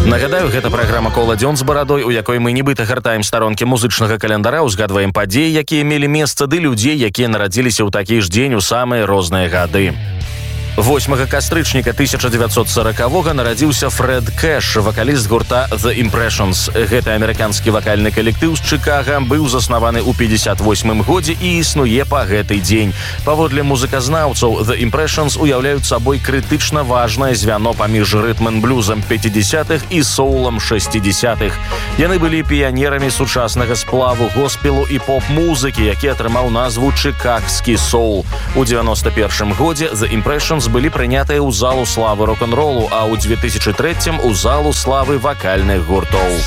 Нагадаю, гэта праграма «Кола дзён з барадой», у якой мы нібыта гартаем старонкі музычнага календара, узгадваем падзеі, якія мелі месца, ды людзей, якія нарадзіліся ў такі ж дзень у самыя розныя гады. 8 кастрычніка 1940-го нарадзіўся Фрэд Кэш, вакаліст гурта The Impressions. Гэты амерыканскі вакальны калектыў з Чыкага быў заснаваны ў 58-м годзе і існуе па гэты дзень. Паводле музыказнаўцаў, The Impressions уяўляюць сабой крытычна важнае звяно паміж рытм-н-блюзам 50-х і соулам 60-х. Яны былі піянерамі сучаснага сплаву госпелу і поп-музыкі, які атрымаў назву чыкагскі соул. У 91-м годзе The Impressions былі прынятыя ў залу славы рок-н-ролу, а ў 2003-м у залу славы вакальных гуртоў.